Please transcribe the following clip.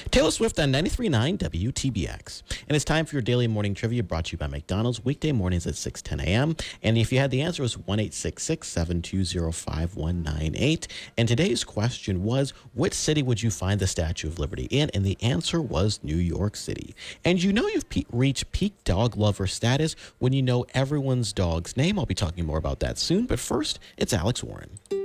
Taylor Swift on 93.9 WTBX. And it's time for your daily morning trivia brought to you by McDonald's, weekday mornings at 6:10 a.m. And if you had the answer, it was 1-866-720-5198. And today's question was, which city would you find the Statue of Liberty in? And the answer was New York City. And you know you've reached peak dog lover status when you know everyone's dog's name. I'll be talking more about that soon. But first, it's Alex Warren.